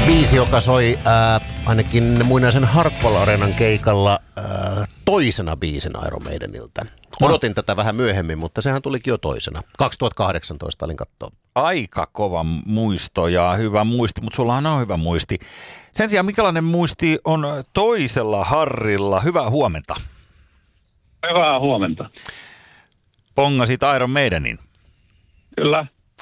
Biisi, joka soi ainakin muinaisen Hartwall Areenan keikalla toisena biisinä Iron Maideniltä. Odotin tätä vähän myöhemmin, mutta sehän tulikin jo toisena. 2018 olin katsoa. Aika kova muisto ja hyvä muisti, mutta sullahan on hyvä muisti. Sen sijaan, minkälainen muisti on toisella Harrilla? Hyvää huomenta. Hyvää huomenta. Pongasit Iron Maidenin. Kyllä.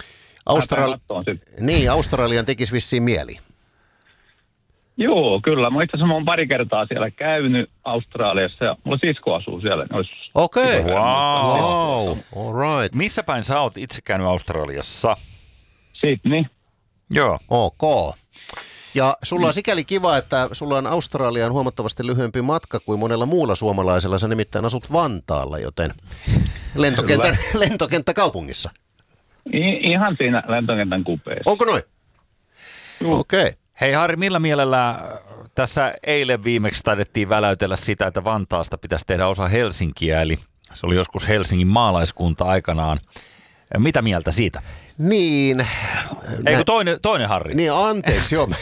Australian tekisi vissiin mieli. Joo, kyllä. Mä itse asiassa olen pari kertaa siellä käynyt Australiassa ja mulla sisko asuu siellä. Okei. Wow. All right. Missä päin sä oot itse käynyt Australiassa? Sydney. Joo. Ok. Ja sulla on sikäli kiva, että sulla on Australiaan huomattavasti lyhyempi matka kuin monella muulla suomalaisella. Sä nimittäin asut Vantaalla, joten lentokenttä kaupungissa. Ihan siinä lentokentän kupeessa. Onko noin? Okei. Hei Harri, millä mielellä tässä eilen viimeksi taidettiin väläytellä sitä, että Vantaasta pitäisi tehdä osa Helsinkiä, eli se oli joskus Helsingin maalaiskunta aikanaan. Mitä mieltä siitä? Niin. Eikö toinen Harri? Niin, anteeksi, joo.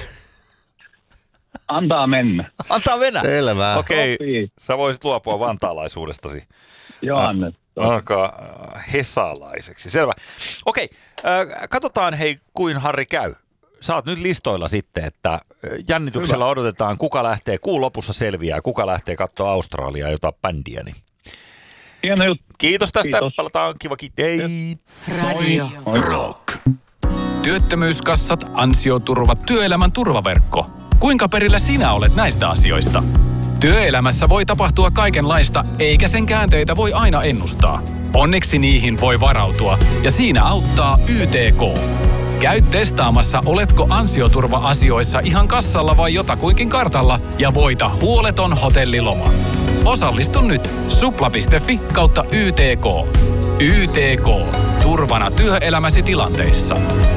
Antaa mennä. Antaa mennä? Selvä. Okei, sä voisit luopua vantaalaisuudestasi. Joo, annet. Alkaa hesalaiseksi. Selvä. Okei, katsotaan hei, kuin Harri käy. Sä oot nyt listoilla sitten, että jännityksellä odotetaan, kuka lähtee, kuun lopussa selviää, kuka lähtee katsoa Australiaa, jota bändiä. Niin. Hieno juttu. Kiitos tästä, Kiitos. palataan, kiva kiitos. Radio Rock. Työttömyyskassat, ansioturvat, työelämän turvaverkko. Kuinka perillä sinä olet näistä asioista? Työelämässä voi tapahtua kaikenlaista, eikä sen käänteitä voi aina ennustaa. Onneksi niihin voi varautua, ja siinä auttaa YTK. Käy testaamassa, oletko ansioturva-asioissa ihan kassalla vai jotakuinkin kartalla, ja voita huoleton hotelliloma. Osallistu nyt supla.fi/YTK. YTK. Turvana työelämäsi tilanteissa.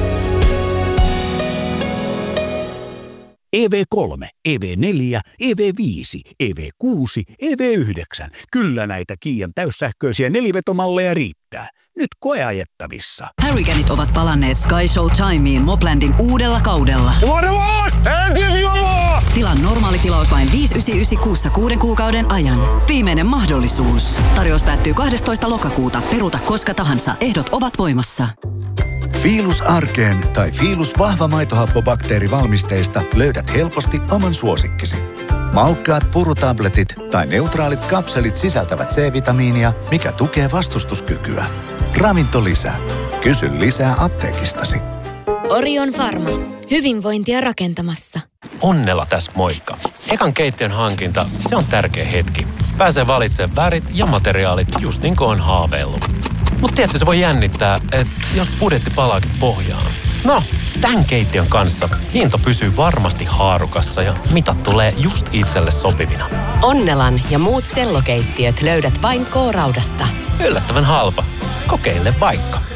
EV3, EV4, EV5, EV6, EV9. Kyllä näitä Kiian täyssähköisiä nelivetomalleja riittää. Nyt koeajettavissa. Hurricaneit ovat palanneet Sky Show Timeen Moplandin uudella kaudella. Tilan normaali tilaus vain 5,996 6 kuukauden ajan. Viimeinen mahdollisuus. Tarjous päättyy 12. lokakuuta. Peruuta koska tahansa. Ehdot ovat voimassa. Fiilus Arkeen tai Fiilus vahva maitohappobakteerivalmisteista löydät helposti oman suosikkisi. Maukkaat purutabletit tai neutraalit kapselit sisältävät C-vitamiinia, mikä tukee vastustuskykyä. Ravintolisä. Kysy lisää apteekistasi. Orion Pharma. Hyvinvointia rakentamassa. Onnella tässä moikka. Ekan keittiön hankinta, se on tärkeä hetki. Pääsee valitsemaan värit ja materiaalit just niin kuin on haaveillut. Mutta tietysti se voi jännittää, että jos budjetti palaakin pohjaan. No, tämän keittiön kanssa hinta pysyy varmasti haarukassa ja mitat tulee just itselle sopivina. Onnelan ja muut sellokeittiöt löydät vain K-Raudasta. Yllättävän halpa. Kokeile vaikka.